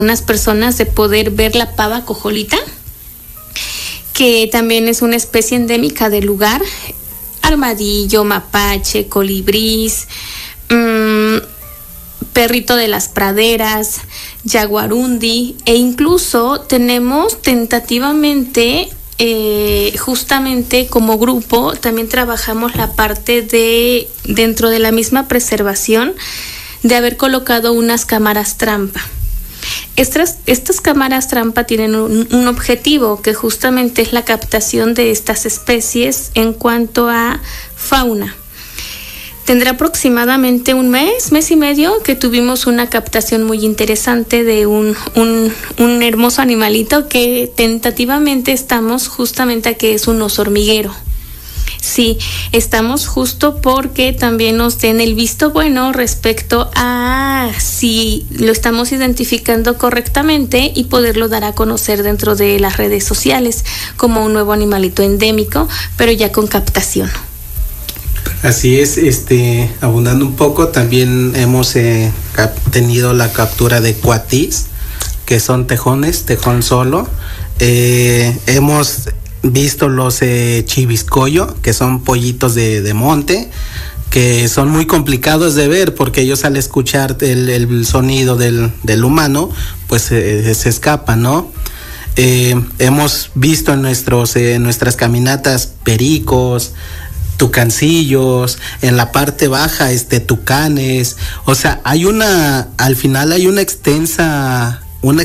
unas personas de poder ver la pava cojolita, que también es una especie endémica del lugar. Armadillo, mapache, colibrís, perrito de las praderas, jaguarundi, e incluso tenemos tentativamente, justamente como grupo, también trabajamos la parte de, dentro de la misma preservación, de haber colocado unas cámaras trampa. Estas cámaras trampa tienen un objetivo, que justamente es la captación de estas especies en cuanto a fauna. Tendrá aproximadamente un mes y medio que tuvimos una captación muy interesante de un hermoso animalito que tentativamente estamos justamente a que es un oso hormiguero. Sí, estamos justo porque también nos den el visto bueno respecto a si lo estamos identificando correctamente y poderlo dar a conocer dentro de las redes sociales como un nuevo animalito endémico, pero ya con captación. Así es, abundando un poco, también hemos tenido la captura de cuatís, que son tejones, tejón solo. Hemos visto los chiviscoyo, que son pollitos de monte, que son muy complicados de ver porque ellos al escuchar el sonido del humano, pues se escapan, ¿no? Hemos visto en nuestras caminatas pericos, tucancillos, en la parte baja tucanes, o sea, al final hay una extensa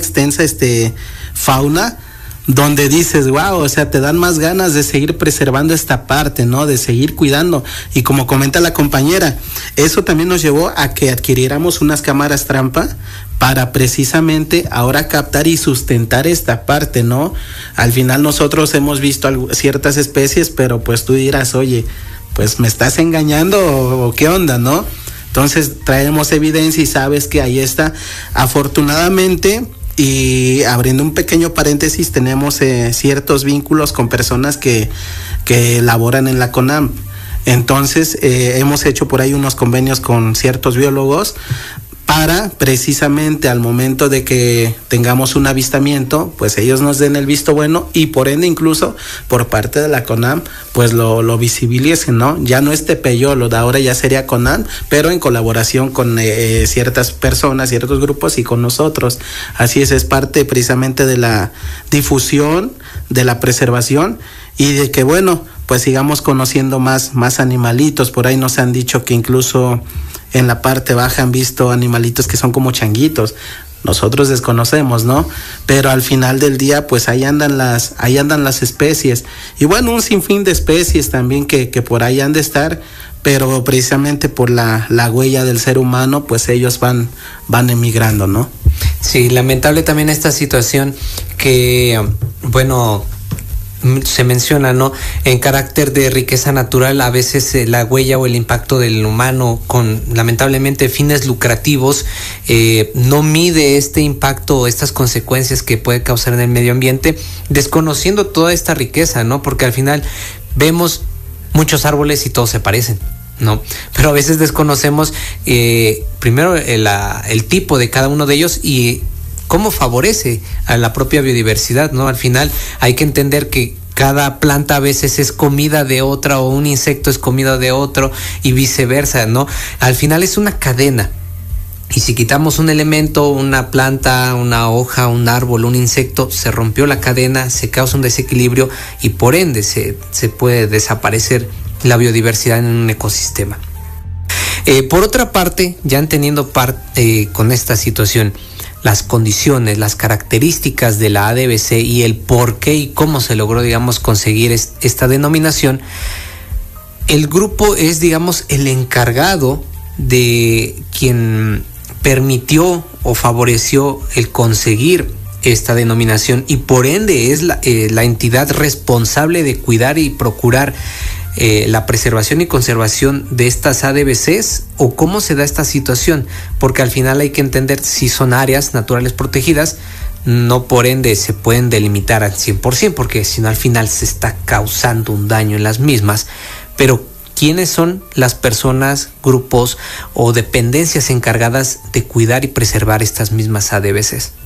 fauna donde dices, wow, o sea, te dan más ganas de seguir preservando esta parte, ¿no? De seguir cuidando. Y como comenta la compañera, eso también nos llevó a que adquiriéramos unas cámaras trampa para precisamente ahora captar y sustentar esta parte, ¿no? Al final nosotros hemos visto ciertas especies, pero pues tú dirás, oye, pues me estás engañando o qué onda, ¿no? Entonces traemos evidencia y sabes que ahí está. Afortunadamente, y abriendo un pequeño paréntesis, tenemos ciertos vínculos con personas que laboran en la CONAMP. Entonces hemos hecho por ahí unos convenios con ciertos biólogos para precisamente al momento de que tengamos un avistamiento, pues ellos nos den el visto bueno y por ende incluso por parte de la CONAMP pues lo visibilicen, ¿no? Ya no es Tepeyolo, de ahora ya sería CONAMP, pero en colaboración con ciertas personas, ciertos grupos y con nosotros. Así es parte precisamente de la difusión, de la preservación y de que bueno, pues sigamos conociendo más animalitos. Por ahí nos han dicho que incluso en la parte baja han visto animalitos que son como changuitos. Nosotros desconocemos, ¿no? Pero al final del día, pues ahí andan las especies. Y bueno, un sinfín de especies también que por ahí han de estar, pero precisamente por la huella del ser humano, pues ellos van emigrando, ¿no? Sí, lamentable también esta situación que, bueno, se menciona, ¿no? En carácter de riqueza natural, a veces la huella o el impacto del humano con lamentablemente fines lucrativos no mide este impacto o estas consecuencias que puede causar en el medio ambiente, desconociendo toda esta riqueza, ¿no? Porque al final vemos muchos árboles y todos se parecen, ¿no? Pero a veces desconocemos primero el tipo de cada uno de ellos y cómo favorece a la propia biodiversidad, ¿no? Al final hay que entender que cada planta a veces es comida de otra o un insecto es comida de otro y viceversa, ¿no? Al final es una cadena. Y si quitamos un elemento, una planta, una hoja, un árbol, un insecto, se rompió la cadena, se causa un desequilibrio y por ende se puede desaparecer la biodiversidad en un ecosistema. Por otra parte, ya entendiendo con esta situación, las condiciones, las características de la ADBC y el por qué y cómo se logró, digamos, conseguir esta denominación, el grupo es, digamos, el encargado de quien permitió o favoreció el conseguir esta denominación y por ende es la entidad responsable de cuidar y procurar la preservación y conservación de estas ADBCs o cómo se da esta situación, porque al final hay que entender si son áreas naturales protegidas, no por ende se pueden delimitar al 100%, porque si no al final se está causando un daño en las mismas, pero ¿quiénes son las personas, grupos o dependencias encargadas de cuidar y preservar estas mismas ADBCs?